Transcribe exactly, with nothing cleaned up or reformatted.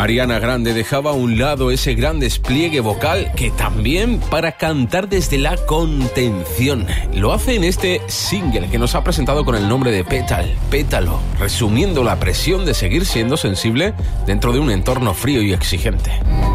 Ariana Grande dejaba a un lado ese gran despliegue vocal que también para cantar desde la contención. Lo hace en este single que nos ha presentado con el nombre de Petal, Pétalo, resumiendo la presión de seguir siendo sensible dentro de un entorno frío y exigente.